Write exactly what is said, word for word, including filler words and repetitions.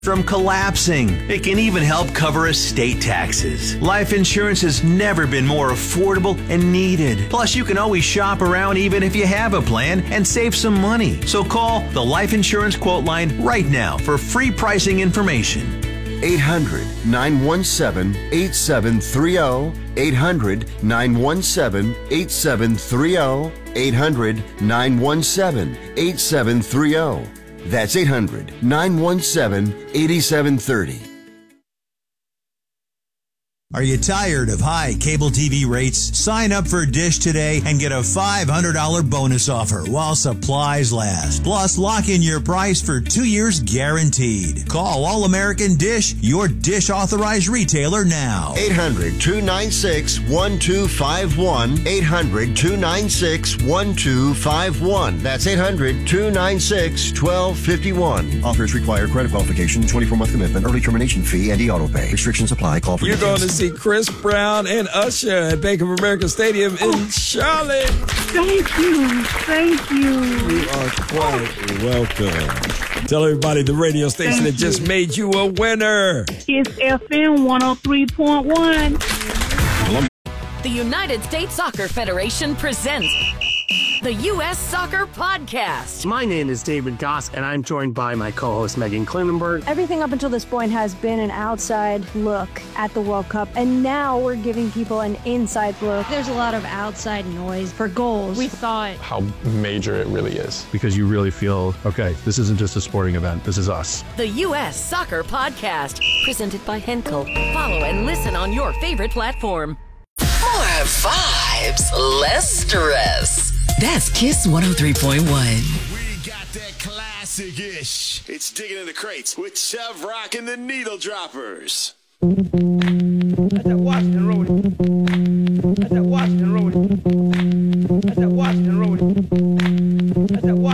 from collapsing. It can even help cover estate taxes. Life insurance has never been more affordable and needed. Plus, you can always shop around even if you have a plan and save some money. So call the Life Insurance Quote Line right now for free pricing information. eight hundred, nine one seven, eight seven three zero. eight hundred, nine one seven, eight seven three zero. eight hundred, nine one seven, eight seven three zero. That's eight hundred, nine one seven, eight seven three zero. Are you tired of high cable T V rates? Sign up for Dish today and get a five hundred dollars bonus offer while supplies last. Plus, lock in your price for two years guaranteed. Call All American Dish, your Dish authorized retailer now. eight hundred, two nine six, one two five one. eight hundred, two nine six, one two five one. That's eight hundred, two nine six, one two five one. Offers require credit qualification, twenty-four month commitment, early termination fee, and e-auto pay. Restrictions apply. Call for You're details. going to see Chris Brown and Usher at Bank of America Stadium in Charlotte. Thank you. Thank you. You are quite welcome. Tell everybody the radio station Thank that just you. made you a winner. It's F M one oh three point one. The United States Soccer Federation presents the U S Soccer Podcast. My name is David Goss, and I'm joined by my co-host Megan Klinenberg. Everything up until this point has been an outside look at the World Cup, and now we're giving people an inside look. There's a lot of outside noise for goals. We thought how major it really is. Because you really feel, okay, this isn't just a sporting event, this is us. The U S Soccer Podcast, presented by Henkel. Follow and listen on your favorite platform. More vibes, less stress. That's Kiss one oh three point one. We got that classic-ish. It's Digging in the Crates with Chubb Rock and the Needle Droppers.